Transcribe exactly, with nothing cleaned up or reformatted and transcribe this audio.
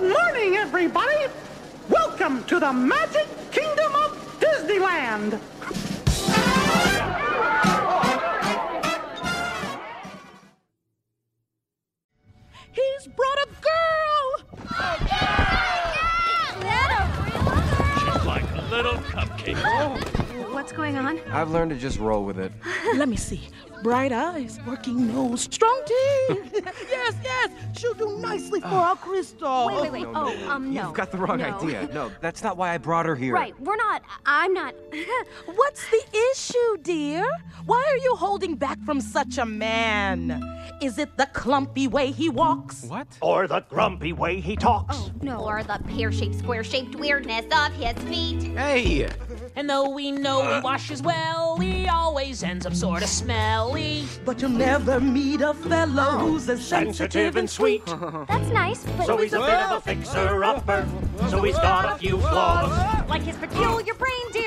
Good morning, everybody. Welcome to the Magic Kingdom of Disneyland. He's brought a girl! She's like a little cupcake. Oh. What's going on? I've learned to just roll with it. Let me see. Bright eyes, working nose, strong teeth. Yes, yes. She'll do nicely for our Crystal. Wait, wait, wait. No, oh, no, no. um, no. You've got the wrong no. idea. No, that's not why I brought her here. Right, we're not. I'm not. What's the issue, dear? Why are you holding back from such a man? Is it the clumpy way he walks? What? Or the grumpy way he talks. Oh, no. Or the pear-shaped, square-shaped weirdness of his feet. Hey! And though we know he washes well, he always ends up sort of smelly. But you'll never meet a fellow who's as Sensitive and sweet. That's nice, but. So he's a bit of a fixer-upper. So he's got a few flaws. Like his peculiar brain